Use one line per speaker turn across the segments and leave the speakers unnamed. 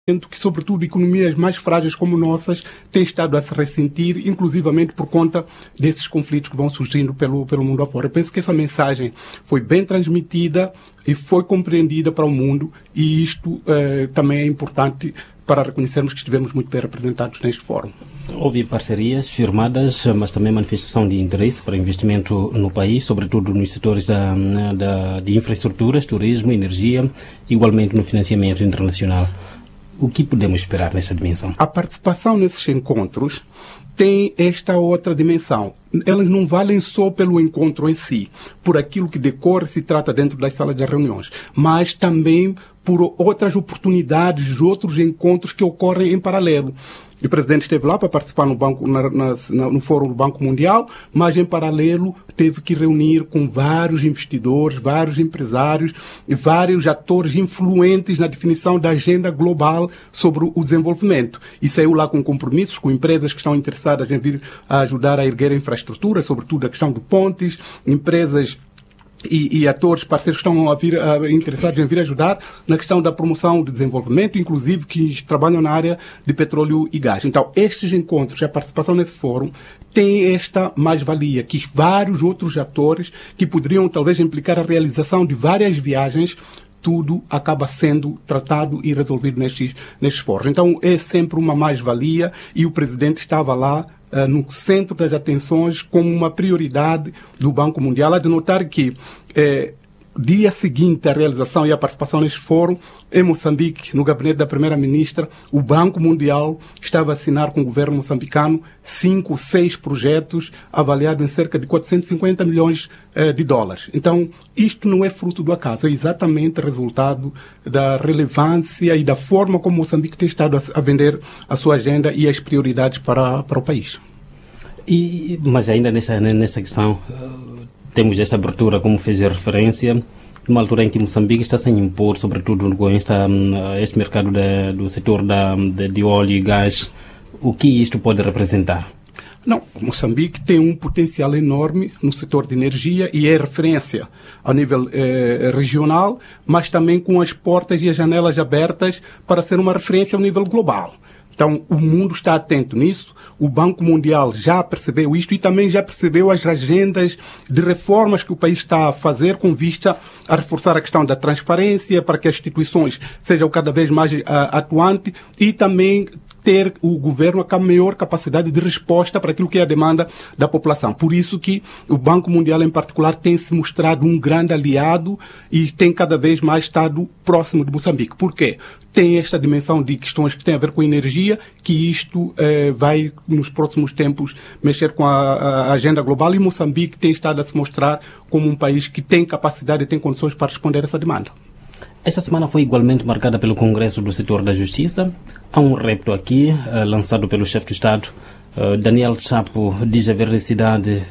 que, sobretudo, economias mais frágeis como nossas têm estado a se ressentir, inclusivamente por conta desses conflitos que vão surgindo pelo mundo afora. Eu penso que essa mensagem foi bem transmitida e foi compreendida para o mundo, e isto também é importante para reconhecermos que estivemos muito bem representados neste fórum.
Houve parcerias firmadas, mas também manifestação de interesse para investimento no país, sobretudo nos setores de infraestruturas, turismo, energia, igualmente no financiamento internacional. O que podemos esperar nesta dimensão? A
participação nesses encontros tem esta outra dimensão. Elas não valem só pelo encontro em si, por aquilo que decorre, se trata dentro das salas de reuniões, mas também por outras oportunidades, outros encontros que ocorrem em paralelo. O presidente esteve lá para participar no Fórum do Banco Mundial, mas em paralelo teve que reunir com vários investidores, vários empresários e vários atores influentes na definição da agenda global sobre o desenvolvimento. E saiu lá com compromissos com empresas que estão interessadas em vir a ajudar a erguer a infraestrutura, sobretudo a questão de pontes, empresas e atores, parceiros que estão interessados em vir ajudar na questão da promoção do desenvolvimento, inclusive que trabalham na área de petróleo e gás. Então, estes encontros, a participação nesse fórum, tem esta mais-valia, que vários outros atores que poderiam talvez implicar a realização de várias viagens, tudo acaba sendo tratado e resolvido nestes fóruns. Então, é sempre uma mais-valia, e o presidente estava lá no centro das atenções como uma prioridade do Banco Mundial. Há de notar que dia seguinte à realização e à participação neste fórum, em Moçambique, no gabinete da primeira-ministra, o Banco Mundial estava a assinar com o governo moçambicano 5 ou 6 projetos avaliados em cerca de 450 milhões de dólares. Então, isto não é fruto do acaso, é exatamente resultado da relevância e da forma como Moçambique tem estado a vender a sua agenda e as prioridades para o país.
Mas ainda nessa questão, temos esta abertura, como fez a referência, numa altura em que Moçambique está sem impor, sobretudo com este mercado do setor de óleo e gás. O que isto pode representar?
Não, Moçambique tem um potencial enorme no setor de energia e é referência a nível regional, mas também com as portas e as janelas abertas para ser uma referência ao nível global. Então, o mundo está atento nisso, o Banco Mundial já percebeu isto e também já percebeu as agendas de reformas que o país está a fazer com vista a reforçar a questão da transparência, para que as instituições sejam cada vez mais atuantes e também ter o governo a maior capacidade de resposta para aquilo que é a demanda da população. Por isso que o Banco Mundial, em particular, tem se mostrado um grande aliado e tem cada vez mais estado próximo de Moçambique. Por quê? Tem esta dimensão de questões que têm a ver com a energia, que isto vai, nos próximos tempos, mexer com a agenda global, e Moçambique tem estado a se mostrar como um país que tem capacidade e tem condições para responder a essa demanda.
Esta semana foi igualmente marcada pelo Congresso do Setor da Justiça. Há um repto aqui, lançado pelo chefe do Estado. Daniel Chapo diz haver necessidade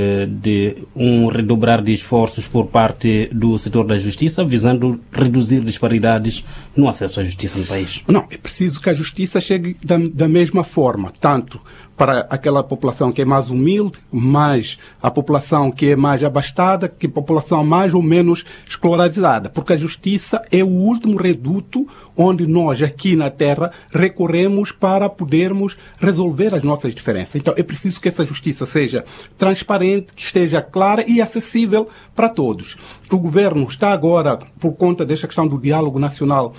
de redobrar de esforços por parte do setor da justiça, visando reduzir disparidades no acesso à justiça no país.
Não, é preciso que a justiça chegue da mesma forma, tanto para aquela população que é mais humilde, mais a população que é mais abastada, que a população mais ou menos escolarizada, porque a justiça é o último reduto onde nós aqui na Terra recorremos para podermos resolver as nossas diferenças. Então é preciso que essa justiça seja transparente, que esteja clara e acessível para todos. O governo está agora, por conta desta questão do diálogo nacional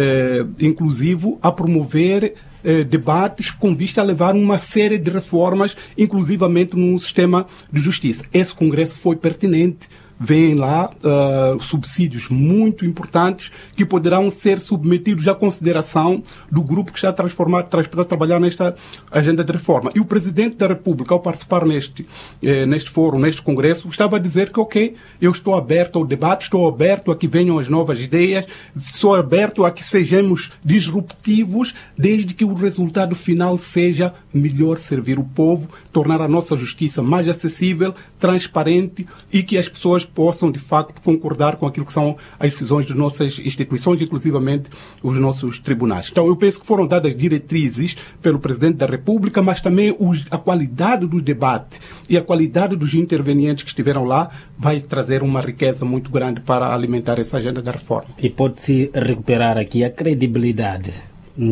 inclusivo, a promover debates com vista a levar uma série de reformas, inclusivamente no sistema de justiça. Esse Congresso foi pertinente. Vêm lá subsídios muito importantes que poderão ser submetidos à consideração do grupo que está a trabalhar nesta agenda de reforma. E o Presidente da República, ao participar neste fórum, neste Congresso, estava a dizer que, ok, eu estou aberto ao debate, estou aberto a que venham as novas ideias, sou aberto a que sejamos disruptivos, desde que o resultado final seja melhor servir o povo, tornar a nossa justiça mais acessível, transparente e que as pessoas possam, de facto, concordar com aquilo que são as decisões de nossas instituições, inclusivamente os nossos tribunais. Então, eu penso que foram dadas diretrizes pelo Presidente da República, mas também a qualidade do debate e a qualidade dos intervenientes que estiveram lá vai trazer uma riqueza muito grande para alimentar essa agenda da reforma.
E pode-se recuperar aqui a credibilidade